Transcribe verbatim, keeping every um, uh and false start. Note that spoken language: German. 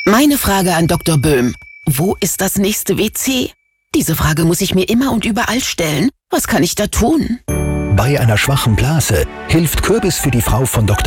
Meine Frage an Doktor Böhm. Wo ist das nächste W C? Diese Frage muss ich mir immer und überall stellen. Was kann ich da tun? Bei einer schwachen Blase hilft Kürbis für die Frau von Doktor